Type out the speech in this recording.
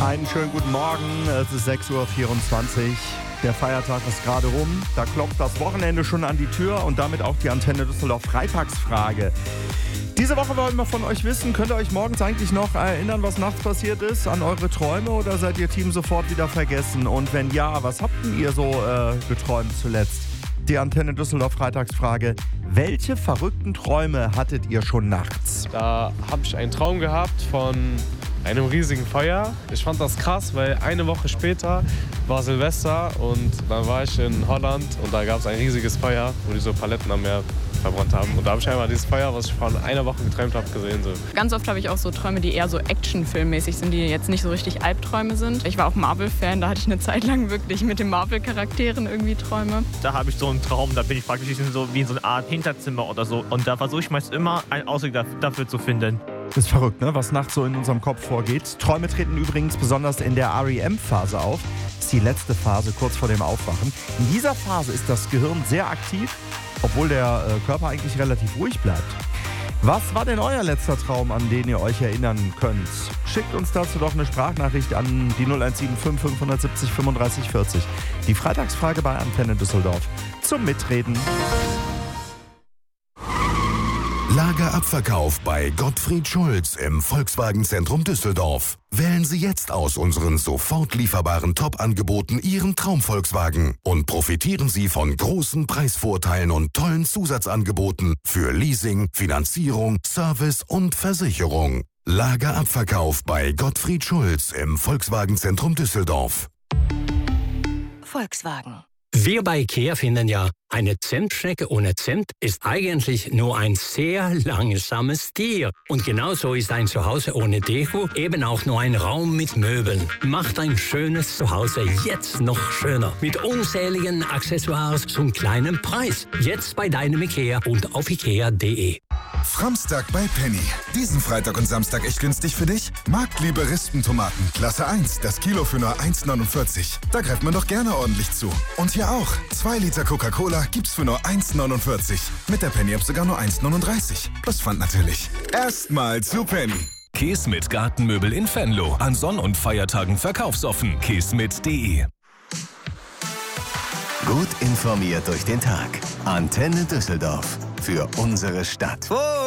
Einen schönen guten Morgen, es ist 6.24 Uhr. Der Feiertag ist gerade rum. Da klopft das Wochenende schon an die Tür und damit auch die Antenne Düsseldorf Freitagsfrage. Diese Woche wollen wir von euch wissen, könnt ihr euch morgens eigentlich noch erinnern, was nachts passiert ist, an eure Träume, oder seid ihr Team sofort wieder vergessen? Und wenn ja, was habt denn ihr so geträumt zuletzt? Die Antenne Düsseldorf Freitagsfrage: Welche verrückten Träume hattet ihr schon nachts? Da habe ich einen Traum gehabt von einem riesigen Feuer. Ich fand das krass, weil eine Woche später war Silvester und dann war ich in Holland und da gab es ein riesiges Feuer, wo die so Paletten am Meer verbrannt haben. Und da habe ich einmal dieses Feuer, was ich vor einer Woche geträumt habe, gesehen. So. Ganz oft habe ich auch so Träume, die eher so actionfilmmäßig sind, die jetzt nicht so richtig Albträume sind. Ich war auch Marvel-Fan, da hatte ich eine Zeit lang wirklich mit den Marvel-Charakteren irgendwie Träume. Da habe ich so einen Traum, da bin ich praktisch wie in so eine Art Hinterzimmer oder so. Und da versuche ich meist immer einen Ausweg dafür zu finden. Das ist verrückt, ne? Was nachts so in unserem Kopf vorgeht. Träume treten übrigens besonders in der REM-Phase auf. Das ist die letzte Phase kurz vor dem Aufwachen. In dieser Phase ist das Gehirn sehr aktiv, obwohl der Körper eigentlich relativ ruhig bleibt. Was war denn euer letzter Traum, an den ihr euch erinnern könnt? Schickt uns dazu doch eine Sprachnachricht an die 0175 570 35 40. Die Freitagsfrage bei Antenne Düsseldorf. Zum Mitreden. Lagerabverkauf bei Gottfried Schulz im Volkswagen-Zentrum Düsseldorf. Wählen Sie jetzt aus unseren sofort lieferbaren Top-Angeboten Ihren Traum-Volkswagen und profitieren Sie von großen Preisvorteilen und tollen Zusatzangeboten für Leasing, Finanzierung, Service und Versicherung. Lagerabverkauf bei Gottfried Schulz im Volkswagen-Zentrum Düsseldorf. Volkswagen. Wir bei IKEA finden ja, eine Zentstrecke ohne Zent ist eigentlich nur ein sehr langsames Tier. Und genauso ist ein Zuhause ohne Deko eben auch nur ein Raum mit Möbeln. Macht ein schönes Zuhause jetzt noch schöner. Mit unzähligen Accessoires zum kleinen Preis. Jetzt bei deinem IKEA und auf ikea.de. Framstag bei Penny. Diesen Freitag und Samstag echt günstig für dich? Marktliebe Rispentomaten, Klasse 1, das Kilo für nur 1,49. Da greift man doch gerne ordentlich zu. Und hier auch, 2 Liter Coca-Cola gibt's für nur 1,49. Mit der Penny-App sogar nur 1,39. Plus Pfand natürlich. Erstmal zu Penny. Käse mit Gartenmöbel in Venlo. An Sonn- und Feiertagen verkaufsoffen. käsemit.de. Gut informiert durch den Tag. Antenne Düsseldorf. Für unsere Stadt.